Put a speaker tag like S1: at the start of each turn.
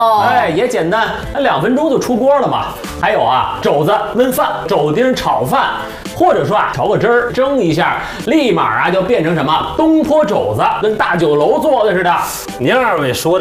S1: 哎，也简单，那2分钟就出锅了嘛。还有啊，肘子焖饭、肘丁炒饭，或者说啊，调个汁儿蒸一下，立马啊就变成什么东坡肘子，跟大酒楼做的似的。
S2: 您二位说的。